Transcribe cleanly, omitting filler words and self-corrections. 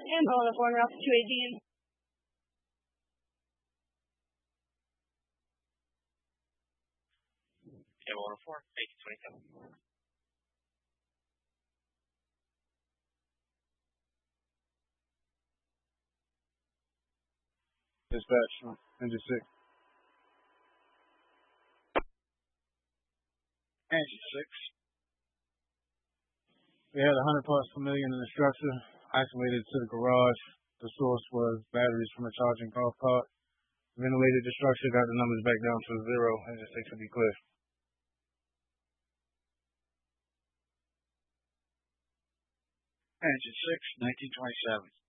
and hold the corner up to 18. Cable 104, 1827. Dispatch, engine 6. Engine 6. We had 100 parts per million in the structure, isolated to the garage. The source was batteries from a charging golf cart. Ventilated the structure, got the numbers back down to 0. Engine 6 will be clear. Engine 6, 1927.